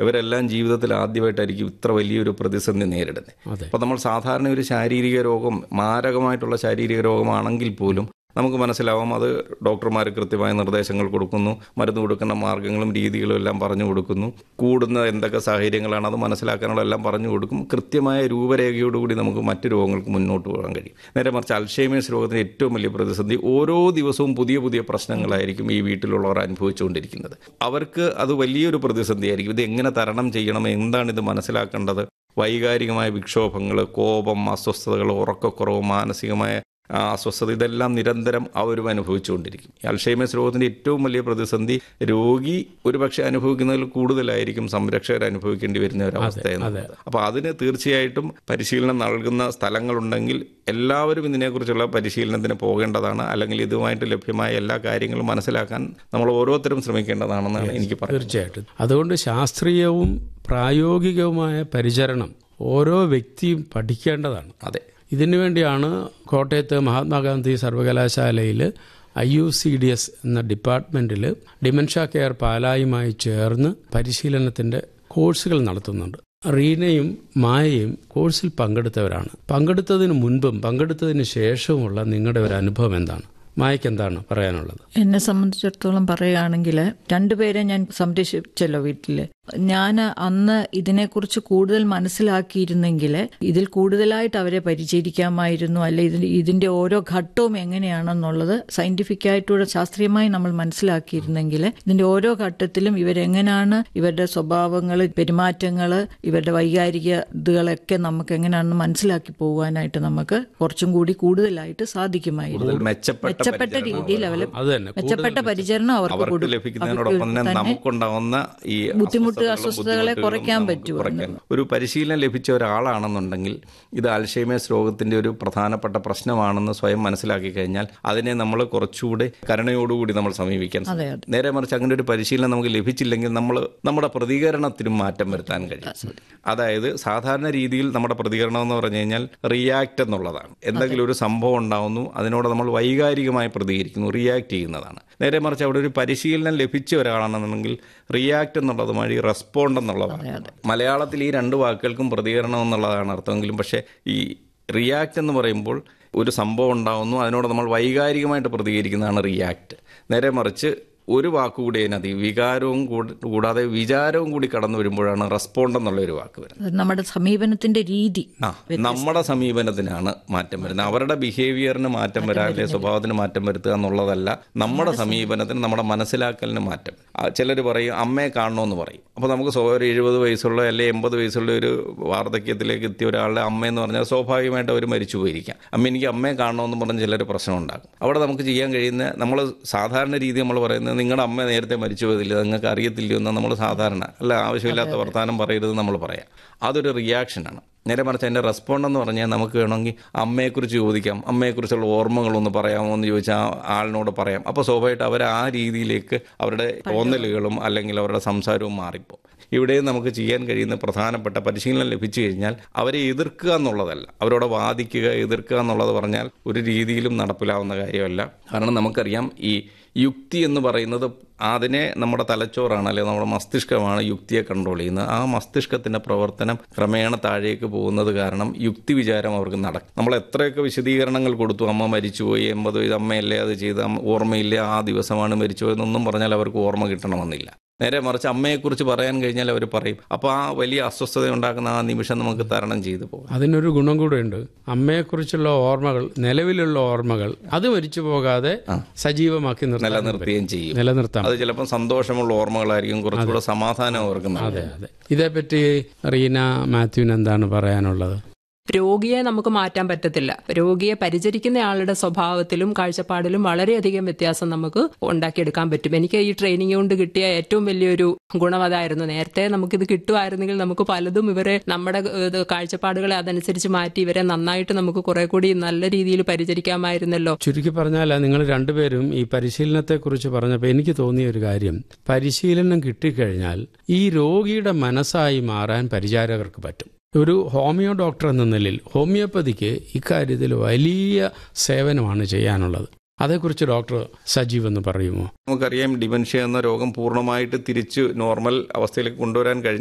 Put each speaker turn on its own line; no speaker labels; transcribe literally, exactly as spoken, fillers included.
ഇവരെല്ലാം ജീവിതത്തിൽ ആദ്യമായിട്ടായിരിക്കും ഇത്ര വലിയൊരു പ്രതിസന്ധി നേരിടുന്നത്. അപ്പോൾ നമ്മൾ സാധാരണ ഒരു ശാരീരിക രോഗം, മാരകമായിട്ടുള്ള ശാരീരിക രോഗമാണെങ്കിൽ പോലും നമുക്ക് മനസ്സിലാവും. അത് ഡോക്ടർമാർ കൃത്യമായ നിർദ്ദേശങ്ങൾ കൊടുക്കുന്നു, മരുന്ന് കൊടുക്കുന്ന മാർഗ്ഗങ്ങളും രീതികളും എല്ലാം പറഞ്ഞു കൊടുക്കുന്നു, കൂടുന്ന എന്തൊക്കെ സാഹചര്യങ്ങളാണ് അത് മനസ്സിലാക്കാനുള്ള എല്ലാം പറഞ്ഞു കൊടുക്കും. കൃത്യമായ രൂപരേഖയോടുകൂടി നമുക്ക് മറ്റു രോഗങ്ങൾക്ക് മുന്നോട്ട് പോകാൻ കഴിയും. നേരെ മറിച്ച് അൽഷൈമേഴ്സ് രോഗത്തിന് ഏറ്റവും വലിയ പ്രതിസന്ധി ഓരോ ദിവസവും പുതിയ പുതിയ പ്രശ്നങ്ങളായിരിക്കും ഈ വീട്ടിലുള്ളവർ അനുഭവിച്ചുകൊണ്ടിരിക്കുന്നത്. അവർക്ക് അത് വലിയൊരു പ്രതിസന്ധിയായിരിക്കും. ഇത് എങ്ങനെ തരണം ചെയ്യണം, എന്താണ് ഇത് മനസ്സിലാക്കേണ്ടത്, വൈകാരികമായ വിക്ഷോഭങ്ങൾ, കോപം, അസ്വസ്ഥതകൾ, ഉറക്കക്കുറവ്, മാനസികമായ അസ്വസ്ഥത, ഇതെല്ലാം നിരന്തരം അവരും അനുഭവിച്ചുകൊണ്ടിരിക്കും. അൽഷൈമേഴ്സ് രോഗത്തിൻ്റെ ഏറ്റവും വലിയ പ്രതിസന്ധി രോഗി ഒരുപക്ഷെ അനുഭവിക്കുന്നതിൽ കൂടുതലായിരിക്കും സംരക്ഷകർ അനുഭവിക്കേണ്ടി വരുന്ന ഒരവസ്ഥയെന്ന്. അപ്പോൾ അതിന് തീർച്ചയായിട്ടും പരിശീലനം നൽകുന്ന സ്ഥലങ്ങളുണ്ടെങ്കിൽ എല്ലാവരും ഇതിനെക്കുറിച്ചുള്ള പരിശീലനത്തിന് പോകേണ്ടതാണ്. അല്ലെങ്കിൽ ഇതുമായിട്ട് ലഭ്യമായ എല്ലാ കാര്യങ്ങളും മനസ്സിലാക്കാൻ നമ്മൾ ഓരോരുത്തരും ശ്രമിക്കേണ്ടതാണെന്നാണ് എനിക്ക് പറയുന്നത്.
തീർച്ചയായിട്ടും. അതുകൊണ്ട് ശാസ്ത്രീയവും പ്രായോഗികവുമായ പരിചരണം ഓരോ വ്യക്തിയും പഠിക്കേണ്ടതാണ്.
അതെ.
ഇതിനു വേണ്ടിയാണ് കോട്ടയത്ത് മഹാത്മാഗാന്ധി സർവകലാശാലയിൽ I U C D S എന്ന ഡിപ്പാർട്ട്മെൻറ്റിൽ ഡിമെൻഷ്യ കെയർ പാലായുമായി ചേർന്ന് പരിശീലനത്തിൻ്റെ കോഴ്സുകൾ നടത്തുന്നുണ്ട്. റീനയും മായയും കോഴ്സിൽ പങ്കെടുത്തവരാണ്. പങ്കെടുത്തതിന് മുൻപും പങ്കെടുത്തതിന് ശേഷവുമുള്ള നിങ്ങളുടെ ഒരു അനുഭവം എന്താണ്? മായയ്ക്ക് എന്താണ് പറയാനുള്ളത്?
എന്നെ സംബന്ധിച്ചിടത്തോളം പറയുകയാണെങ്കിൽ രണ്ടുപേരെ ഞാൻ സംരക്ഷിച്ചല്ലോ വീട്ടിൽ. ഞാൻ അന്ന് ഇതിനെക്കുറിച്ച് കൂടുതൽ മനസ്സിലാക്കിയിരുന്നെങ്കിൽ ഇതിൽ കൂടുതലായിട്ട് അവരെ പരിചരിക്കാമായിരുന്നു. അല്ലെ ഇതിന് ഇതിൻ്റെ ഓരോ ഘട്ടവും എങ്ങനെയാണെന്നുള്ളത് സയന്റിഫിക്കായിട്ടൂടെ ശാസ്ത്രീയമായി നമ്മൾ മനസ്സിലാക്കിയിരുന്നെങ്കിൽ ഇതിൻ്റെ ഓരോ ഘട്ടത്തിലും ഇവരെങ്ങനെയാണ്, ഇവരുടെ സ്വഭാവങ്ങൾ, പെരുമാറ്റങ്ങൾ, ഇവരുടെ വൈകാരിക ഇതുകളൊക്കെ നമുക്ക് എങ്ങനെയാണെന്ന് മനസ്സിലാക്കി പോകാനായിട്ട് നമുക്ക് കുറച്ചും കൂടി കൂടുതലായിട്ട് സാധിക്കുമായിരുന്നു. മെച്ചപ്പെട്ട രീതിയിൽ അവരെ മെച്ചപ്പെട്ട പരിചരണം അവർക്ക്
ലഭിക്കുന്നതിനോടൊപ്പം തന്നെ നമുക്കുണ്ടാവുന്ന ഈ
ബുദ്ധിമുട്ട് അസ്വസ്ഥതകളെ കുറയ്ക്കാൻ പറ്റും.
ഒരു പരിശീലനം ലഭിച്ച ഒരാളാണെന്നുണ്ടെങ്കിൽ ഇത് അൽഷൈമേഴ്സ് രോഗത്തിന്റെ ഒരു പ്രധാനപ്പെട്ട പ്രശ്നമാണെന്ന് സ്വയം മനസ്സിലാക്കി കഴിഞ്ഞാൽ അതിനെ നമ്മൾ കുറച്ചുകൂടെ കരുണയോടുകൂടി നമ്മൾ സമീപിക്കാൻ സാധിക്കും. നേരെ മറിച്ച് അങ്ങനെ ഒരു പരിശീലനം നമുക്ക് ലഭിച്ചില്ലെങ്കിൽ നമ്മൾ നമ്മുടെ പ്രതികരണത്തിനും മാറ്റം വരുത്താൻ കഴിയും. അതായത് സാധാരണ രീതിയിൽ നമ്മുടെ പ്രതികരണം എന്ന് പറഞ്ഞു കഴിഞ്ഞാൽ റിയാക്ട് എന്നുള്ളതാണ്. എന്തെങ്കിലും ഒരു സംഭവം ഉണ്ടാവുന്നു, അതിനോട് നമ്മൾ വൈകാരികമായി പ്രതികരിക്കുന്നു, റിയാക്ട് ചെയ്യുന്നതാണ്. നേരെ മറിച്ച് അവിടെ ഒരു പരിശീലനം ലഭിച്ച ഒരാളാണെന്നുണ്ടെങ്കിൽ റിയാക്ട് എന്നുള്ളതുമായി റെസ്പോണ്ട് എന്നുള്ളതാണ്. മലയാളത്തിൽ ഈ രണ്ട് വാക്കുകൾക്കും പ്രതികരണം എന്നുള്ളതാണ് അർത്ഥമെങ്കിലും പക്ഷേ ഈ റിയാക്ട് എന്ന് പറയുമ്പോൾ ഒരു സംഭവം ഉണ്ടാവുന്നു, അതിനോട് നമ്മൾ വൈകാരികമായിട്ട് പ്രതികരിക്കുന്നതാണ് റിയാക്ട്. നേരെ മറിച്ച് ഒരു വാക്കുകൂടി അതിനകത്ത് വികാരവും കൂടാതെ വിചാരവും കൂടി കടന്നു വരുമ്പോഴാണ് റെസ്പോണ്ട് എന്നുള്ള ഒരു വാക്ക് വരുന്നത്.
നമ്മുടെ സമീപനത്തിന്റെ രീതി,
ആ നമ്മുടെ സമീപനത്തിനാണ് മാറ്റം വരുന്നത്. അവരുടെ ബിഹേവിയറിന് മാറ്റം വരാതെ സ്വഭാവത്തിന് മാറ്റം വരുത്തുക എന്നുള്ളതല്ല, നമ്മുടെ സമീപനത്തിന്, നമ്മുടെ മനസ്സിലാക്കലിന് മാറ്റം. ചിലർ പറയും അമ്മയെ കാണണമെന്ന് പറയും. അപ്പോൾ നമുക്ക് ഒരു എഴുപത് വയസ്സുള്ള അല്ലെങ്കിൽ എൺപത് വയസ്സുള്ള ഒരു വാർദ്ധക്യത്തിലേക്ക് എത്തിയ ഒരാളുടെ അമ്മയെന്ന് പറഞ്ഞാൽ സ്വാഭാവികമായിട്ട് അവർ മരിച്ചു പോയിരിക്കാം. അമ്മ എനിക്ക് അമ്മയെ കാണണമെന്ന് പറഞ്ഞ് ചിലർ പ്രശ്നം ഉണ്ടാകും. അവിടെ നമുക്ക് ചെയ്യാൻ കഴിയുന്ന, നമ്മൾ സാധാരണ രീതി നമ്മൾ പറയുന്നത് നിങ്ങളുടെ അമ്മ നേരത്തെ മരിച്ചു പോയതില്ല, നിങ്ങൾക്ക് അറിയത്തില്ലയോ എന്ന് നമ്മൾ സാധാരണ അല്ല, ആവശ്യമില്ലാത്ത വർത്തമാനം പറയരുത് നമ്മൾ പറയാം. അതൊരു റിയാക്ഷനാണ്. നേരെ മറിച്ച് അതിൻ്റെ റെസ്പോണ്ട് എന്ന് പറഞ്ഞാൽ നമുക്ക് വേണമെങ്കിൽ അമ്മയെക്കുറിച്ച് ചോദിക്കാം, അമ്മയെക്കുറിച്ചുള്ള ഓർമ്മകളൊന്ന് പറയാമോ എന്ന് ചോദിച്ചാൽ ആ ആളിനോട് പറയാം. അപ്പോൾ സ്വാഭാവികമായിട്ട് അവർ ആ രീതിയിലേക്ക് അവരുടെ തോന്നലുകളും അല്ലെങ്കിൽ അവരുടെ സംസാരവും മാറിപ്പോൾ. ഇവിടെയും നമുക്ക് ചെയ്യാൻ കഴിയുന്ന പ്രധാനപ്പെട്ട പരിശീലനം ലഭിച്ചു കഴിഞ്ഞാൽ അവരെ എതിർക്കുക എന്നുള്ളതല്ല, അവരോട് വാദിക്കുക, എതിർക്കുക എന്നുള്ളത് പറഞ്ഞാൽ ഒരു രീതിയിലും നടപ്പിലാവുന്ന കാര്യമല്ല. കാരണം നമുക്കറിയാം ഈ യുക്തി എന്ന് പറയുന്നത് അതിനെ നമ്മുടെ തലച്ചോറാണ് അല്ലെങ്കിൽ നമ്മുടെ മസ്തിഷ്കമാണ് യുക്തിയെ കൺട്രോൾ ചെയ്യുന്നത്. ആ മസ്തിഷ്കത്തിൻ്റെ പ്രവർത്തനം ക്രമേണ താഴേക്ക് പോകുന്നത് കാരണം യുക്തി വിചാരം അവർക്ക് നടക്കും. നമ്മൾ എത്രയൊക്കെ വിശദീകരണങ്ങൾ കൊടുത്തു, അമ്മ മരിച്ചുപോയി, എൺപത് വയസ്സ് അമ്മയല്ലേ അത് ചെയ്ത്, ഓർമ്മയില്ലേ ആ ദിവസമാണ് മരിച്ചുപോയെന്നൊന്നും പറഞ്ഞാൽ അവർക്ക് ഓർമ്മ കിട്ടണമെന്നില്ല. നേരെ മറിച്ച് അമ്മയെക്കുറിച്ച് പറയാൻ കഴിഞ്ഞാൽ അവർ പറയും. അപ്പോൾ ആ വലിയ അസ്വസ്ഥത ഉണ്ടാക്കുന്ന ആ നിമിഷം നമുക്ക് തരണം ചെയ്തു പോകും.
അതിനൊരു ഗുണം കൂടെ ഉണ്ട്. അമ്മയെക്കുറിച്ചുള്ള ഓർമ്മകൾ, നിലവിലുള്ള ഓർമ്മകൾ അത് മരിച്ചു പോകാതെ സജീവമാക്കി
നിലനിർത്തുകയും ചെയ്യും.
നിലനിർത്താം.
അത് ചിലപ്പോൾ സന്തോഷമുള്ള ഓർമ്മകളായിരിക്കും, കുറച്ചുകൂടെ സമാധാനം അവർക്ക്.
അതെ അതെ. ഇതേപ്പറ്റി റീന മാത്യുവിന് എന്താണ് പറയാനുള്ളത്?
രോഗിയെ നമുക്ക് മാറ്റാൻ പറ്റത്തില്ല. രോഗിയെ പരിചരിക്കുന്ന ആളുടെ സ്വഭാവത്തിലും കാഴ്ചപ്പാടിലും വളരെയധികം വ്യത്യാസം നമുക്ക് ഉണ്ടാക്കിയെടുക്കാൻ പറ്റും. എനിക്ക് ഈ ട്രെയിനിങ് കൊണ്ട് കിട്ടിയ ഏറ്റവും വലിയൊരു ഗുണം അതായിരുന്നു. നേരത്തെ നമുക്കിത് കിട്ടുമായിരുന്നെങ്കിൽ നമുക്ക് പലതും ഇവരെ നമ്മുടെ കാഴ്ചപ്പാടുകളെ അതനുസരിച്ച് മാറ്റി ഇവരെ നന്നായിട്ട് നമുക്ക് കുറെ കൂടി നല്ല രീതിയിൽ പരിചരിക്കാമായിരുന്നല്ലോ.
ചുരുക്കി പറഞ്ഞാൽ നിങ്ങൾ രണ്ടുപേരും ഈ പരിശീലനത്തെ കുറിച്ച് പറഞ്ഞപ്പോൾ എനിക്ക് തോന്നിയ ഒരു കാര്യം, പരിശീലനം കിട്ടിക്കഴിഞ്ഞാൽ ഈ രോഗിയുടെ മനസ്സായി മാറാൻ പരിചാരകർക്ക് പറ്റും. ഒരു ഹോമിയോ ഡോക്ടർ എന്ന നിലയിൽ ഹോമിയോപ്പതിക്ക് ഇക്കാര്യത്തിൽ വലിയ സേവനമാണ് ചെയ്യാനുള്ളത്. അതേക്കുറിച്ച് ഡോക്ടർ സജീവ് എന്ന് പറയുമോ?
നമുക്കറിയാം ഡിമെൻഷ്യ എന്ന രോഗം പൂർണ്ണമായിട്ട് തിരിച്ച് നോർമൽ അവസ്ഥയിലേക്ക് കൊണ്ടുവരാൻ കഴിഞ്ഞ